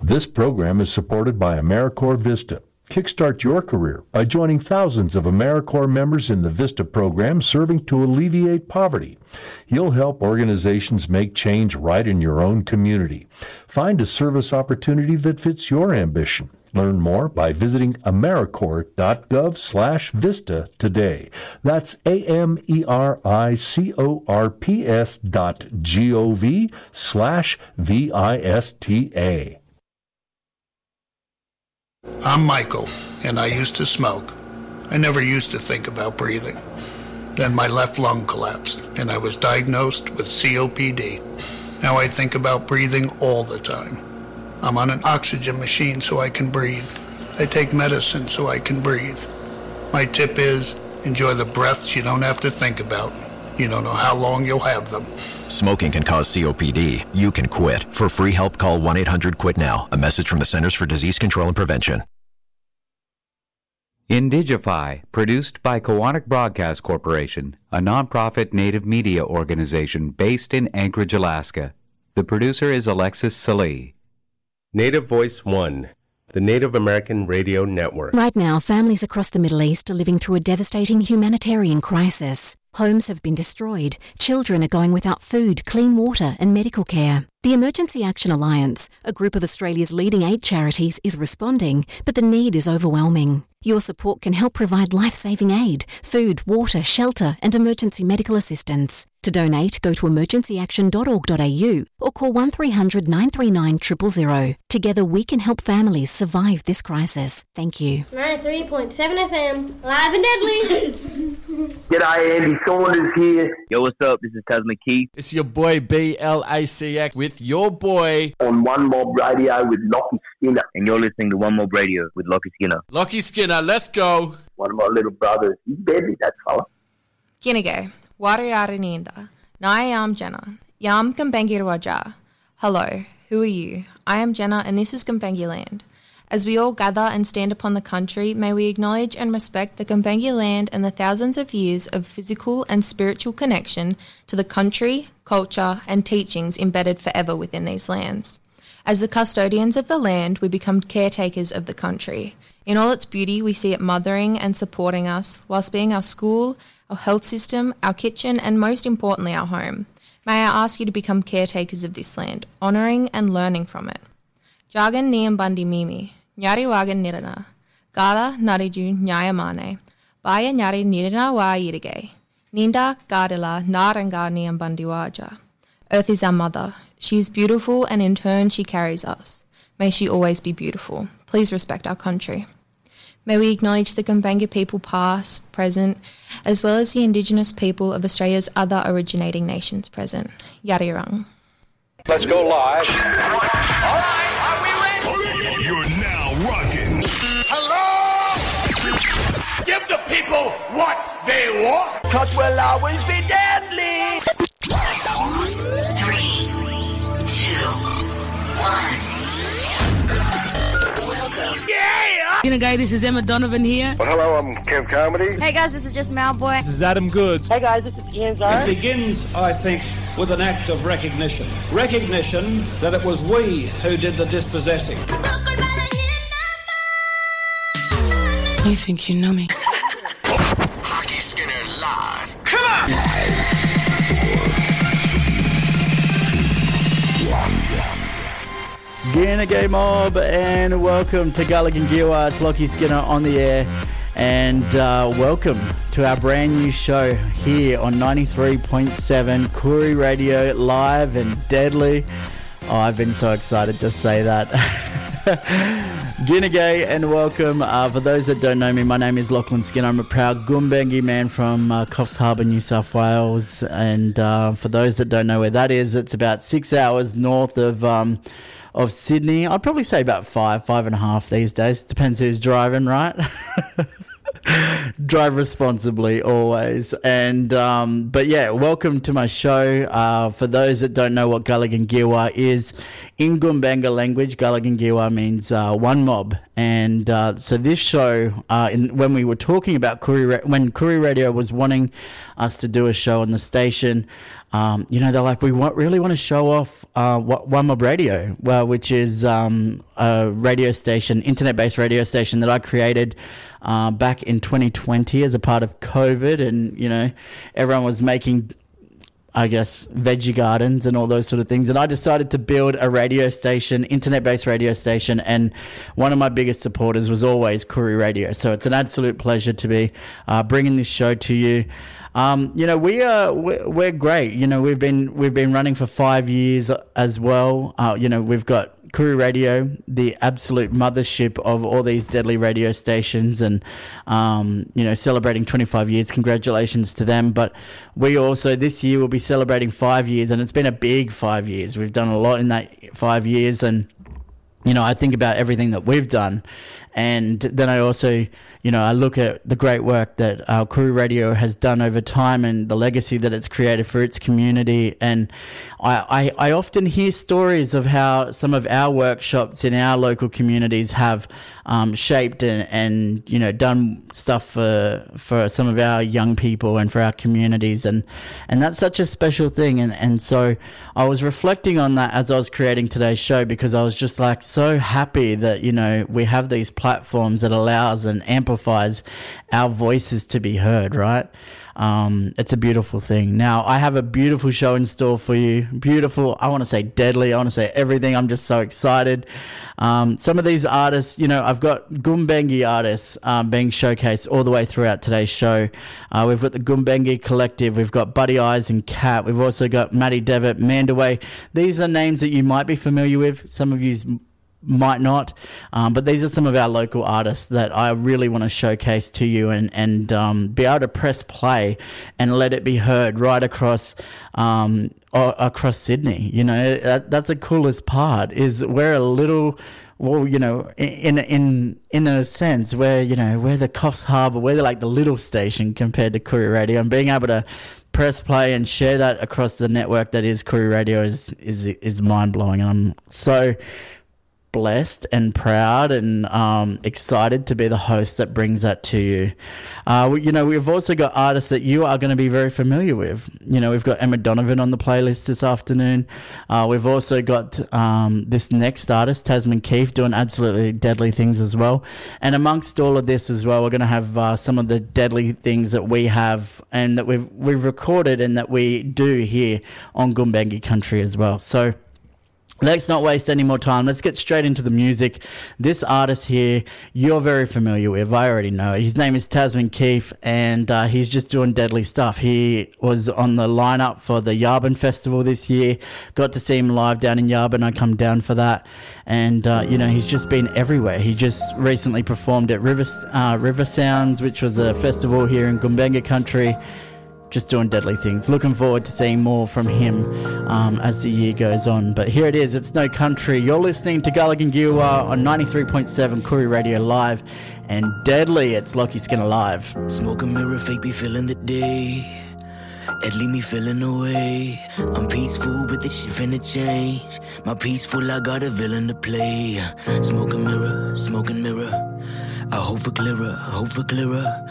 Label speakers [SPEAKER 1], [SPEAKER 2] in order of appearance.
[SPEAKER 1] This program is supported by AmeriCorps Vista. Kickstart your career by joining thousands of AmeriCorps members in the VISTA program serving to alleviate poverty. You'll help organizations make change right in your own community. Find a service opportunity that fits your ambition. Learn more by visiting americorps.gov/VISTA today. That's americorps.gov/VISTA.
[SPEAKER 2] I'm Michael, and I used to smoke. I never used to think about breathing. Then my left lung collapsed, and I was diagnosed with COPD. Now I think about breathing all the time. I'm on an oxygen machine so I can breathe. I take medicine so I can breathe. My tip is, enjoy the breaths you don't have to think about. You don't know how long you'll have them.
[SPEAKER 3] Smoking can cause COPD. You can quit. For free help, call 1-800-QUIT-NOW. A message from the Centers for Disease Control and Prevention.
[SPEAKER 4] Indigify, produced by Koahnic Broadcast Corporation, a nonprofit native media organization based in Anchorage, Alaska. The producer is Alexis Salee.
[SPEAKER 5] Native Voice One, the Native American Radio Network.
[SPEAKER 6] Right now, families across the Middle East are living through a devastating humanitarian crisis. Homes have been destroyed, children are going without food, clean water and medical care. The Emergency Action Alliance, a group of Australia's leading aid charities, is responding, but the need is overwhelming. Your support can help provide life-saving aid, food, water, shelter and emergency medical assistance. To donate, go to emergencyaction.org.au or call 1300 939 000. Together we can help families survive this crisis. Thank you.
[SPEAKER 7] 93.7 FM, live and deadly.
[SPEAKER 8] G'day, Andy Saunders here.
[SPEAKER 9] Yo, what's up? This is Tasman Keith.
[SPEAKER 10] It's your boy BLACX with your boy
[SPEAKER 8] on One Mob Radio with Lockie Skinner.
[SPEAKER 9] And you're listening to One Mob Radio with Lockie Skinner.
[SPEAKER 10] Lockie Skinner, let's go.
[SPEAKER 8] One of my little brothers. He's deadly, that fella.
[SPEAKER 11] Ginige, Warriara Ninda. Nayam Jenna. Yam Gambengi Raja. Hello, who are you? I am Jenna and this is Gambengi Land. As we all gather and stand upon the country, may we acknowledge and respect the Gambengi land and the thousands of years of physical and spiritual connection to the country, culture and teachings embedded forever within these lands. As the custodians of the land, we become caretakers of the country. In all its beauty, we see it mothering and supporting us, whilst being our school, our health system, our kitchen and most importantly our home. May I ask you to become caretakers of this land, honouring and learning from it. Jagan Niam Bandi Mimi. Nyari wagan nirana. Gada nariju nyayamane. Baya nyari nirana wa yirige. Ninda gadila naranga niam bandiwaja. Earth is our mother. She is beautiful and in turn she carries us. May she always be beautiful. Please respect our country. May we acknowledge the Gumbaynggirr people past, present, as well as the Indigenous people of Australia's other originating nations present. Yarirang.
[SPEAKER 12] Let's go live.
[SPEAKER 13] All right, are we ready?
[SPEAKER 14] You're now rocking.
[SPEAKER 13] Hello?
[SPEAKER 14] Give the people what they want.
[SPEAKER 13] 'Cause we'll always be deadly.
[SPEAKER 15] 3, 2, 1. Welcome.
[SPEAKER 16] Yeah! You know, guys, this is Emma Donovan here.
[SPEAKER 12] Well, hello, I'm Kev Carmody.
[SPEAKER 17] Hey, guys, this is just Malboy.
[SPEAKER 18] This is Adam Goods.
[SPEAKER 17] Hey, guys, this is Kenzo.
[SPEAKER 19] It begins, I think, with an act of recognition. Recognition that it was we who did the dispossessing.
[SPEAKER 16] You think you know me?
[SPEAKER 15] Lockie Skinner live.
[SPEAKER 13] Come on!
[SPEAKER 20] G'day Mob and welcome to Gulligan-Gilwa. It's Lockie Skinner on the air and welcome to our brand new show here on 93.7 Koori Radio, live and deadly. Oh, I've been so excited to say that. G'day and welcome. For those that don't know me, my name is Lachlan Skinner. I'm a proud Gumbaynggirr man from Coffs Harbour, New South Wales, and for those that don't know where that is, it's about 6 hours north of Sydney. I'd probably say about 5.5 these days. Depends who's driving, right? Drive responsibly always. And but yeah, welcome to my show. For those that don't know what Gulligan-Gilwa is, in Gumbaynggirr language, Gulligan-Gilwa means one mob. And so this show, when we were talking about when Koori Radio was wanting us to do a show on the station, they're like, we really want to show off One Mob Radio, which is a radio station, internet-based radio station that I created back in 2020 as a part of COVID. And, everyone was making, I guess, veggie gardens and all those sort of things. And I decided to build a radio station, internet-based radio station. And one of my biggest supporters was always Koori Radio. So it's an absolute pleasure to be bringing this show to you. We're great. We've been running for 5 years as well. We've got Koori Radio, the absolute mothership of all these deadly radio stations, and celebrating 25 years. Congratulations to them. But we also this year will be celebrating 5 years, and it's been a big 5 years. We've done a lot in that 5 years, and I think about everything that we've done. And then I also, I look at the great work that our Koori Radio has done over time and the legacy that it's created for its community. And I often hear stories of how some of our workshops in our local communities have shaped and done stuff for some of our young people and for our communities. And that's such a special thing. And so I was reflecting on that as I was creating today's show, because I was just like so happy that, we have these platforms that allows and amplifies our voices to be heard, right? It's a beautiful thing. Now, I have a beautiful show in store for you. Beautiful. I want to say deadly. I want to say everything. I'm just so excited. Some of these artists, I've got Gumbengi artists being showcased all the way throughout today's show. We've got the Gumbengi Collective. We've got Buddy Eyes and Cat. We've also got Matty Devitt, Mandaway. These are names that you might be familiar with. Some of you might not, but these are some of our local artists that I really want to showcase to you and be able to press play and let it be heard right across Sydney. That's the coolest part, is we're a little, in a sense, we're the Coffs Harbour, we're like the little station compared to Koori Radio, and being able to press play and share that across the network that is Koori Radio is mind blowing, and I'm so blessed and proud and excited to be the host that brings that to you. We've also got artists that you are going to be very familiar with. We've got Emma Donovan on the playlist this afternoon. We've also got this next artist, Tasman Keefe, doing absolutely deadly things as well. And amongst all of this as well, we're going to have some of the deadly things that we have and that we've recorded and that we do here on Gumbengi Country as well. So let's not waste any more time. Let's get straight into the music. This artist here, you're very familiar with. I already know it. His name is Tasman Keefe, and he's just doing deadly stuff. He was on the lineup for the Yarbin Festival this year. Got to see him live down in Yarbin. I come down for that. And, he's just been everywhere. He just recently performed at River Sounds, which was a festival here in Gumbenga Country. Just doing deadly things. Looking forward to seeing more from him as the year goes on. But here it is. It's No Country. You're listening to Gulligan Gilwa on 93.7 Koori Radio Live. And deadly, it's Lockie Skinner Live.
[SPEAKER 18] Smoke a mirror, fake be feeling the day. It leave me feeling away. I'm peaceful, but this shit finna change. My peaceful, I got a villain to play. Smoke a mirror, smoking mirror. I hope for clearer,